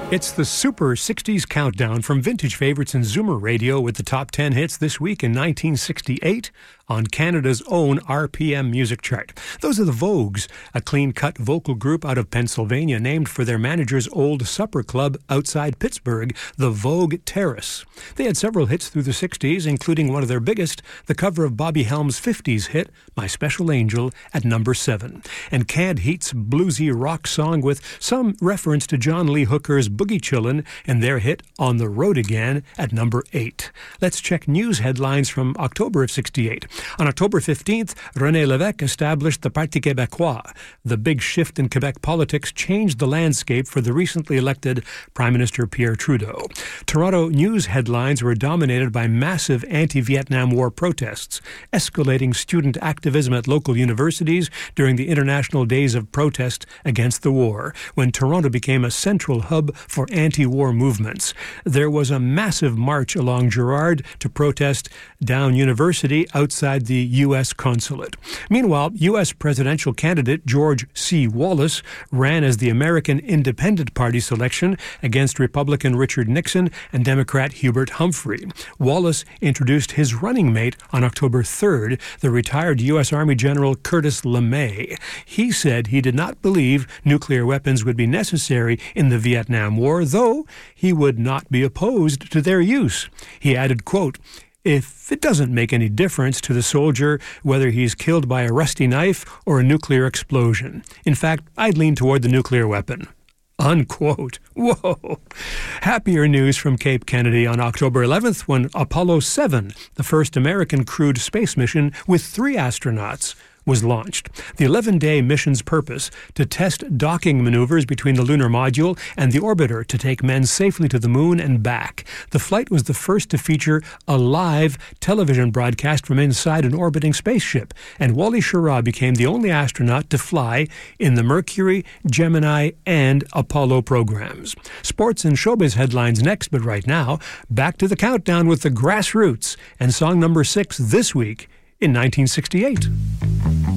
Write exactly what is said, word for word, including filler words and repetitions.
It's the Super sixties Countdown from Vintage Favorites and Zoomer Radio with the top ten hits this week in nineteen sixty-eight on Canada's own R P M music chart. Those are the Vogues, a clean-cut vocal group out of Pennsylvania named for their manager's old supper club outside Pittsburgh, the Vogue Terrace. They had several hits through the sixties, including one of their biggest, the cover of Bobby Helms' fifties hit, My Special Angel, at number seven, and Canned Heat's bluesy rock song with some reference to John Lee Hooker's Boogie Chillin' and their hit On the Road Again at number eight. Let's check news headlines from October of sixty-eight. On October fifteenth, René Lévesque established the Parti Québécois. The big shift in Quebec politics changed the landscape for the recently elected Prime Minister Pierre Trudeau. Toronto news headlines were dominated by massive anti-Vietnam War protests, escalating student activism at local universities during the International Days of Protest against the war, when Toronto became a central hub for anti-war movements. There was a massive march along Girard to protest Down University outside the U S consulate. Meanwhile, U S presidential candidate George C. Wallace ran as the American Independent Party selection against Republican Richard Nixon and Democrat Hubert Humphrey. Wallace introduced his running mate on October third, the retired U S Army General Curtis LeMay. He said he did not believe nuclear weapons would be necessary in the Vietnam War, though he would not be opposed to their use. He added, quote, "If it doesn't make any difference to the soldier whether he's killed by a rusty knife or a nuclear explosion. In fact, I'd lean toward the nuclear weapon." Unquote. Whoa. Happier news from Cape Kennedy on October eleventh when Apollo seven, the first American crewed space mission with three astronauts, was launched. The eleven-day mission's purpose, to test docking maneuvers between the lunar module and the orbiter to take men safely to the moon and back. The flight was the first to feature a live television broadcast from inside an orbiting spaceship, and Wally Schirra became the only astronaut to fly in the Mercury, Gemini, and Apollo programs. Sports and showbiz headlines next, but right now, back to the countdown with the Grassroots and song number six this week in nineteen sixty-eight.